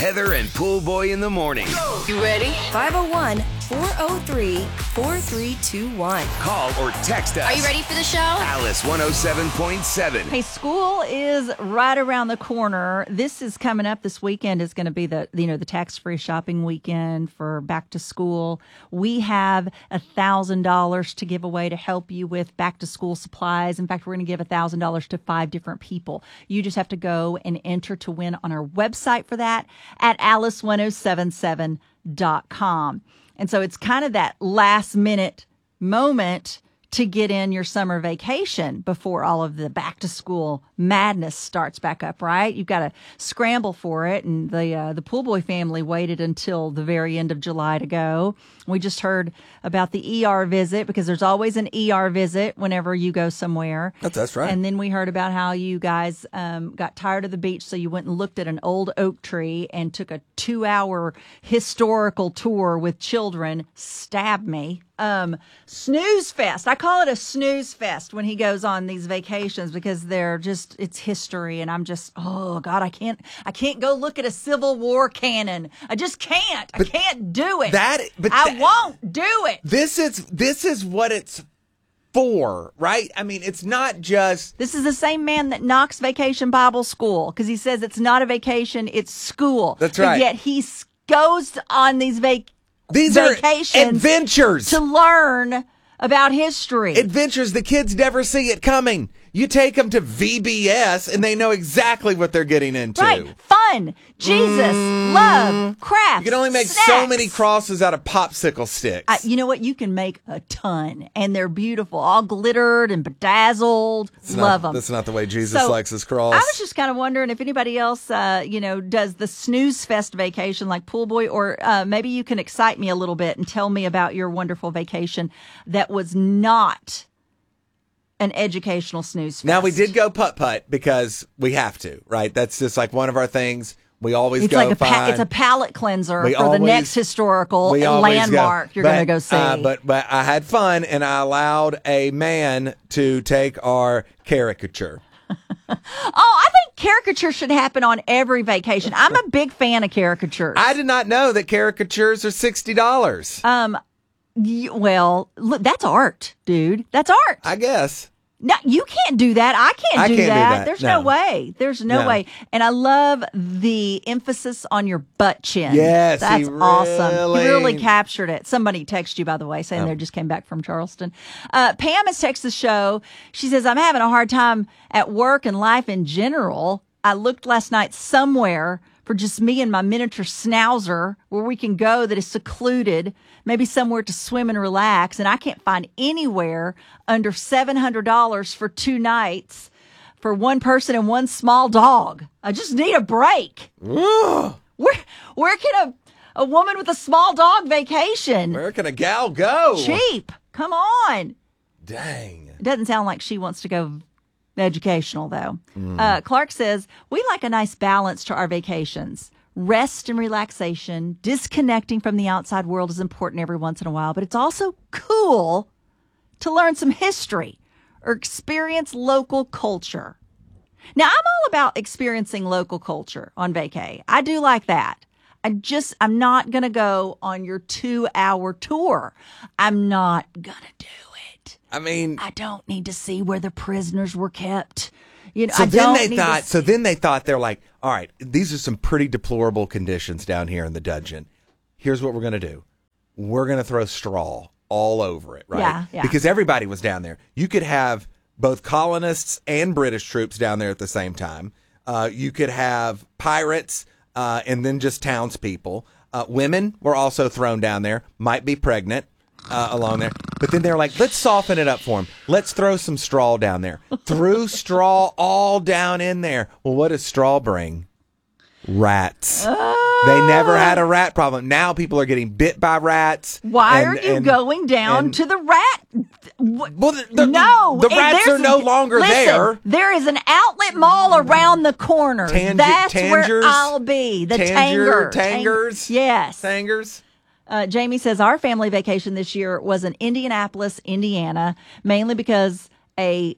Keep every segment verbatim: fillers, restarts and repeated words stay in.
Heather and Pool Boy in the morning. You ready? five oh one, four oh three, four three two one. Call or text us. Are you ready for the show? Alice one oh seven point seven. Hey, school is right around the corner. This is coming up. This weekend is going to be the, you know, the tax-free shopping weekend for back to school. We have a thousand dollars to give away to help you with back to school supplies. In fact, we're going to give a thousand dollars to five different people. You just have to go and enter to win on our website for that at alice one oh seven seven dot com. And so it's kind of that last minute moment to get in your summer vacation before all of the back to school madness starts back up, right? You've got to scramble for it. And the uh, the Pool Boy family waited until the very end of July to go. We just heard about the E R visit, because there's always an E R visit whenever you go somewhere. That's, that's right. And then we heard about how you guys um, got tired of the beach, so you went and looked at an old oak tree and took a two-hour historical tour with children. Stab me. Um, snooze fest. I call it a snooze fest when he goes on these vacations, because they're just, it's history. And I'm just, oh God, I can't, I can't go look at a Civil War cannon. I just can't. But I can't do it. That, but I that, won't do it. This is, this is what it's for, right? I mean, it's not just. This is the same man that knocks Vacation Bible School, because he says it's not a vacation, it's school. That's right. But yet he s- goes on these vacations. These vacations are adventures to learn about history. Adventures the kids never see it coming. You take them to V B S and they know exactly what they're getting into. Right. Fun, Jesus, Mm. love, crafts. You can only make snacks. so many crosses out of popsicle sticks. I, you know what? You can make a ton, and they're beautiful, all glittered and bedazzled. It's Love not, them. That's not the way Jesus So, likes his cross. I was just kind of wondering if anybody else, uh, you know, does the snooze fest vacation like Pool Boy, or uh, maybe you can excite me a little bit and tell me about your wonderful vacation that was not an educational snooze fest. Now, we did go putt-putt because we have to, right? That's just like one of our things. We always It's go like a pa- find. it's a palate cleanser We for always- the next historical we always landmark go. you're But, going to go see. Uh, but but I had fun, and I allowed a man to take our caricature. Oh, I think caricature should happen on every vacation. I'm a big fan of caricatures. I did not know that caricatures are sixty dollars. Um, y- well, look, that's art, dude. That's art. I guess. No, you can't do that. I can't, I do, can't do that. that. There's No. no. way. There's no, No. way. And I love the emphasis on your butt chin. Yes, that's he awesome. really- He really captured it. Somebody texted you, by the way, saying Oh. they just came back from Charleston. Uh, Pam has texted the show. She says, I'm having a hard time at work and life in general. I looked last night somewhere for just me and my miniature schnauzer where we can go that is secluded, maybe somewhere to swim and relax. And I can't find anywhere under seven hundred dollars for two nights for one person and one small dog. I just need a break. Ugh. Where, where can a, a woman with a small dog vacation? Where can a gal go? Cheap. Come on. Dang. It doesn't sound like she wants to go educational, though. Uh, Clark says, we like a nice balance to our vacations. Rest and relaxation, disconnecting from the outside world is important every once in a while, but it's also cool to learn some history or experience local culture. Now, I'm all about experiencing local culture on vacay. I do like that. I just, I'm not going to go on your two hour tour. I'm not going to do it. I mean, I don't need to see where the prisoners were kept. You know, so I then don't they need thought. to So then they thought they're like, all right, these are some pretty deplorable conditions down here in the dungeon. Here's what we're going to do. We're going to throw straw all over it, right? Yeah, yeah. Because everybody was down there. You could have both colonists and British troops down there at the same time. Uh, you could have pirates uh, and then just townspeople. Uh, women were also thrown down there, might be pregnant. Uh, along there. But then they're like, let's soften it up for them. Let's throw some straw down there. Threw straw all down in there. Well, what does straw bring? Rats. Oh. They never had a rat problem. Now people are getting bit by rats. Why and- are you and- going down and- to the rat? Wh- Well, the, the, no, the and rats there's- are no longer listen, there. There is an outlet mall around the corner. Tangi- That's where Tangers? I'll be. The Tanger- Tanger. Tangers? Tang- yes. Sangers. Uh, Jamie says our family vacation this year was in Indianapolis, Indiana, mainly because a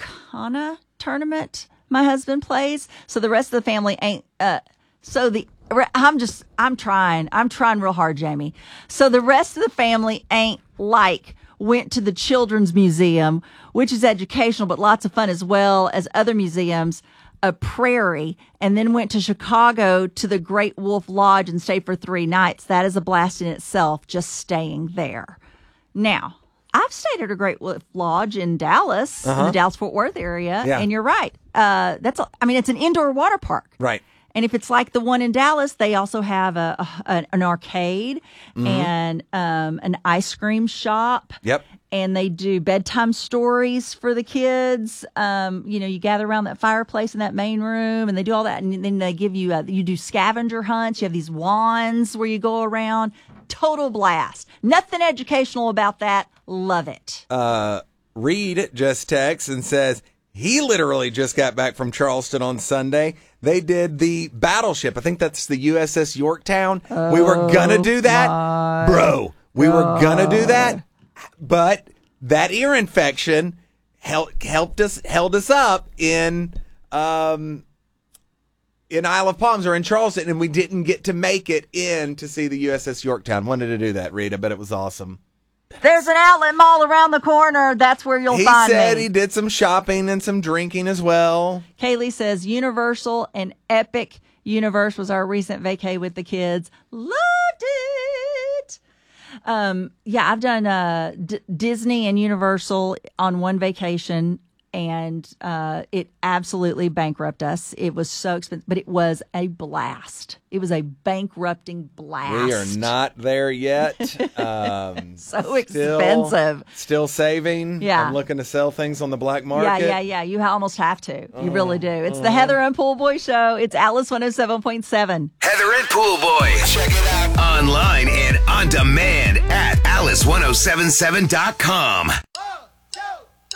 Lorcana tournament my husband plays. So the rest of the family ain't. Uh, so the I'm just, I'm trying. I'm trying real hard, Jamie. So the rest of the family ain't like went to the Children's Museum, which is educational, but lots of fun, as well as other museums, a Prairie, and then went to Chicago to the Great Wolf Lodge and stayed for three nights. That is a blast in itself, just staying there. Now, I've stayed at a Great Wolf Lodge in Dallas, Uh-huh. in the Dallas-Fort Worth area, Yeah. and you're right. Uh, that's, a, I mean, it's an indoor water park. Right. And if it's like the one in Dallas, they also have a, a an arcade Mm-hmm. and um, an ice cream shop. Yep. And they do bedtime stories for the kids. Um, you know, you gather around that fireplace in that main room, and they do all that. And then they give you, a, you do scavenger hunts. You have these wands where you go around. Total blast. Nothing educational about that. Love it. Uh, Reed just texts and says he literally just got back from Charleston on Sunday. They did the battleship. I think that's the U S S Yorktown. We were gonna do that, bro. We were gonna do that, but that ear infection helped helped us held us up in um in Isle of Palms or in Charleston, and we didn't get to make it in to see the U S S Yorktown. Wanted to do that, Reed. I bet it was awesome. There's an outlet mall around the corner. That's where you'll He find said me. he did some shopping and some drinking as well. Kaylee says Universal and Epic Universe was our recent vacay with the kids. Loved it. Um, yeah, I've done uh, D- Disney and Universal on one vacation, and uh, it absolutely bankrupted us. It was so expensive, but it was a blast. It was a bankrupting blast. We are not there yet. Um, so still- expensive. Still saving. Yeah. I'm looking to sell things on the black Yeah, market. yeah, yeah. You ha- almost have to. You really do. It's the Heather and Pool Boy Show. It's Alice one oh seven point seven. Heather and Pool Boy. Check it out online and on demand at alice ten seventy-seven dot com.